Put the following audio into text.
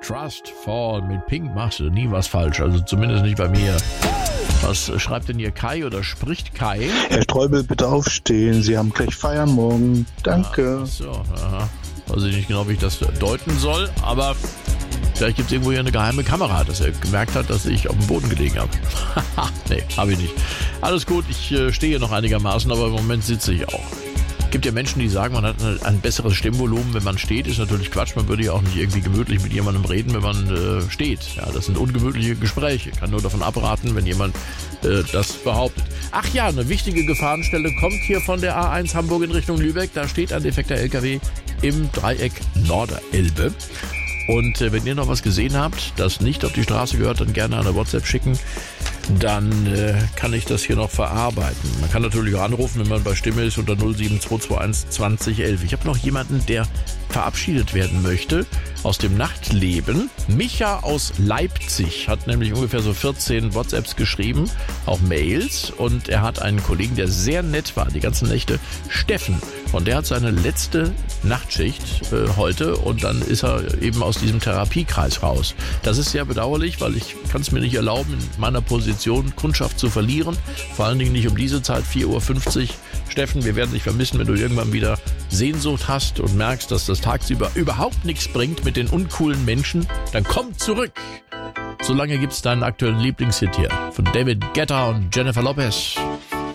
Trust Fall mit Pink machst du nie was falsch, also zumindest nicht bei mir. Was schreibt denn hier Kai oder spricht Kai? Herr Streubel, bitte aufstehen, Sie haben gleich Feiern morgen. Danke. Ach so, aha. Weiß ich nicht genau, wie ich das deuten soll, aber vielleicht gibt es irgendwo hier eine geheime Kamera, dass er gemerkt hat, dass ich auf dem Boden gelegen habe. Nee, habe ich nicht. Alles gut, ich stehe hier noch einigermaßen, aber im Moment sitze ich auch. Es gibt ja Menschen, die sagen, man hat ein besseres Stimmvolumen, wenn man steht. Ist natürlich Quatsch, man würde ja auch nicht irgendwie gemütlich mit jemandem reden, wenn man steht. Ja, das sind ungemütliche Gespräche. Ich kann nur davon abraten, wenn jemand das behauptet. Ach ja, eine wichtige Gefahrenstelle kommt hier von der A1 Hamburg in Richtung Lübeck. Da steht ein defekter LKW im Dreieck Norderelbe. Und wenn ihr noch was gesehen habt, das nicht auf die Straße gehört, dann gerne eine WhatsApp schicken. Dann kann ich das hier noch verarbeiten. Man kann natürlich auch anrufen, wenn man bei Stimme ist, unter 07221 2011. Ich habe noch jemanden, der verabschiedet werden möchte aus dem Nachtleben. Micha aus Leipzig hat nämlich ungefähr so 14 WhatsApps geschrieben, auch Mails. Und er hat einen Kollegen, der sehr nett war, die ganzen Nächte, Steffen. Und der hat seine letzte Nachtschicht heute und dann ist er eben aus diesem Therapiekreis raus. Das ist sehr bedauerlich, weil ich kann es mir nicht erlauben, in meiner Position Kundschaft zu verlieren. Vor allen Dingen nicht um diese Zeit, 4.50 Uhr. Steffen, wir werden dich vermissen, wenn du irgendwann wieder Sehnsucht hast und merkst, dass das tagsüber überhaupt nichts bringt mit den uncoolen Menschen. Dann komm zurück. Solange gibt's deinen aktuellen Lieblingshit hier von David Guetta und Jennifer Lopez.